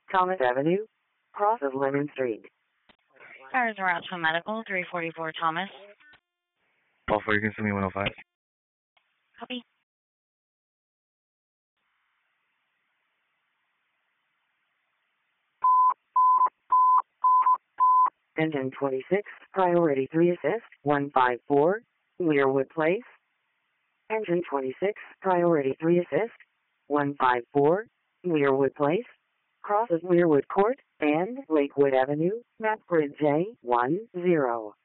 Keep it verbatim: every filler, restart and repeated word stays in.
Thomas Avenue, cross of Lemon Street. Cars are out to medical, three forty-four Thomas. twelve four, you can send me one oh five. Copy. Engine twenty-six, priority three assist, one five four, Weirwood Place. Engine twenty-six, priority three assist, one five four, Weirwood Place. Cross of Weirwood Court and Lakewood Avenue, map grid J one zero.